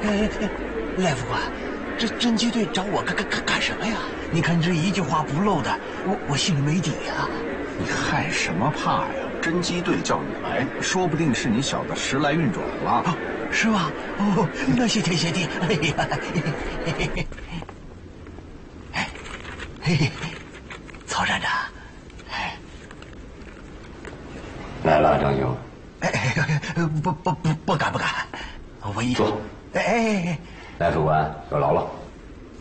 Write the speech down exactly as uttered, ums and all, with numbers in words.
赖副官，这侦缉队找我干干干干什么呀？你看这一句话不漏的，我我心里没底呀。 你害什么怕呀？侦缉队叫你来，说不定是你小子时来运转了。 啊，是吧？哦，那谢天谢地。哎呀，嘿嘿嘿，哎，嘿嘿，曹站长，哎， 来了，张兄。 哎哎，不不不不敢不敢，我一坐。 哎哎哎， 赖副官有劳了。